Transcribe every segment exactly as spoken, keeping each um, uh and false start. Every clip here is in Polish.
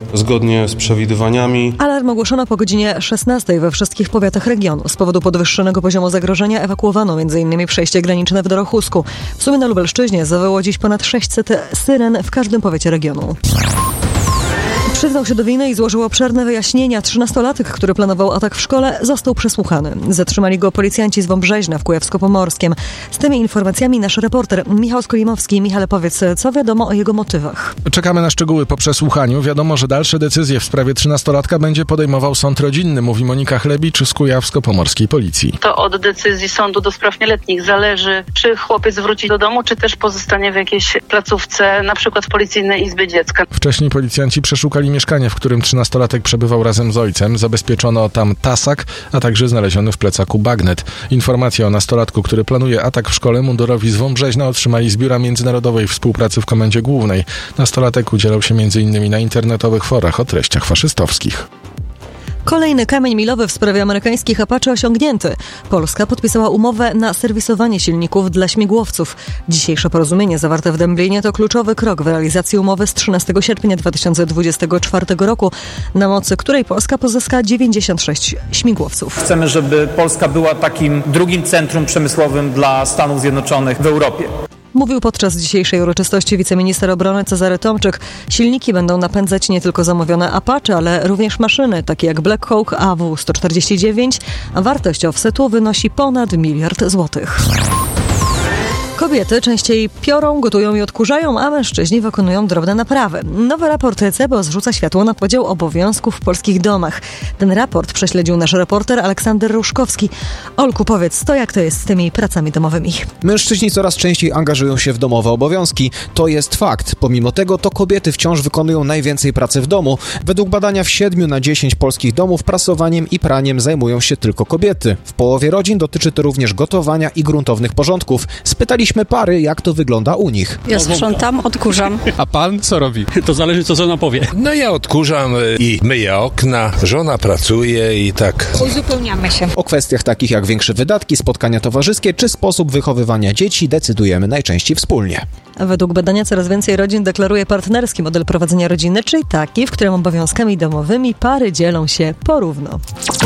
Zgodnie z przewidywaniami Alarm ogłoszono po godzinie szesnastej we wszystkich powiatach regionu. Z powodu podwyższonego poziomu zagrożenia ewakuowano m.in. przejście graniczne w Dorochusku. W sumie na Lubelszczyźnie zawyło dziś ponad sześćset syren w każdym powiecie regionu. Przyznał się do winy i złożył obszerne wyjaśnienia. Trzynastolatek, który planował atak w szkole, został przesłuchany. Zatrzymali go policjanci z Wąbrzeźna w Kujawsko-Pomorskiem. Z tymi informacjami nasz reporter Michał Skolimowski. Michale, powiedz, co wiadomo o jego motywach? Czekamy na szczegóły po przesłuchaniu. Wiadomo, że dalsze decyzje w sprawie trzynastolatka będzie podejmował sąd rodzinny, mówi Monika Chlebicz z Kujawsko-Pomorskiej Policji. To od decyzji sądu do spraw nieletnich zależy, czy chłopiec wróci do domu, czy też pozostanie w jakiejś placówce, na przykład w Policyjnej Izbie Dziecka. Wcześniej policjanci przeszukali mieszkanie, w którym trzynastolatek przebywał razem z ojcem. Zabezpieczono tam tasak, a także znaleziony w plecaku bagnet. Informacje o nastolatku, który planuje atak w szkole, mundurowi z Wąbrzeźna otrzymali z Biura Międzynarodowej Współpracy w Komendzie Głównej. Nastolatek udzielał się między innymi na internetowych forach o treściach faszystowskich. Kolejny kamień milowy w sprawie amerykańskich Apache osiągnięty. Polska podpisała umowę na serwisowanie silników dla śmigłowców. Dzisiejsze porozumienie zawarte w Dęblinie to kluczowy krok w realizacji umowy z trzynastego sierpnia dwa tysiące dwudziestego czwartego roku, na mocy której Polska pozyska dziewięćdziesiąt sześć śmigłowców. Chcemy, żeby Polska była takim drugim centrum przemysłowym dla Stanów Zjednoczonych w Europie. Mówił podczas dzisiejszej uroczystości wiceminister obrony Cezary Tomczyk. Silniki będą napędzać nie tylko zamówione Apache, ale również maszyny, takie jak Black Hawk A W sto czterdzieści dziewięć, a wartość offsetu wynosi ponad miliard złotych. Kobiety częściej piorą, gotują i odkurzają, a mężczyźni wykonują drobne naprawy. Nowy raport C E B O zrzuca światło na podział obowiązków w polskich domach. Ten raport prześledził nasz reporter Aleksander Ruszkowski. Olku, powiedz, to jak to jest z tymi pracami domowymi? Mężczyźni coraz częściej angażują się w domowe obowiązki. To jest fakt. Pomimo tego to kobiety wciąż wykonują najwięcej pracy w domu. Według badania w siedmiu na dziesięć polskich domów prasowaniem i praniem zajmują się tylko kobiety. W połowie rodzin dotyczy to również gotowania i gruntownych porządków. Spytaliśmy pary, jak to wygląda u nich. Ja sprzątam, odkurzam. A pan co robi? To zależy, co żona powie. No ja odkurzam i myję okna, żona pracuje i tak. Uzupełniamy się. O kwestiach takich jak większe wydatki, spotkania towarzyskie czy sposób wychowywania dzieci decydujemy najczęściej wspólnie. Według badania coraz więcej rodzin deklaruje partnerski model prowadzenia rodziny, czyli taki, w którym obowiązkami domowymi pary dzielą się porówno.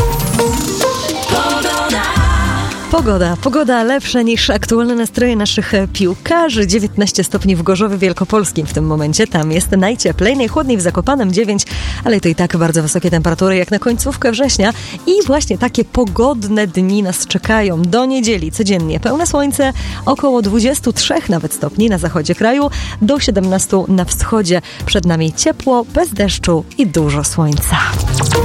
Pogoda. Pogoda lepsza niż aktualne nastroje naszych piłkarzy. dziewiętnaście stopni w Gorzowie Wielkopolskim w tym momencie. Tam jest najcieplej, najchłodniej w Zakopanem dziewięć, ale to i tak bardzo wysokie temperatury jak na końcówkę września. I właśnie takie pogodne dni nas czekają. Do niedzieli codziennie pełne słońce, około dwadzieścia trzy nawet stopni na zachodzie kraju, do siedemnastu na wschodzie. Przed nami ciepło, bez deszczu i dużo słońca.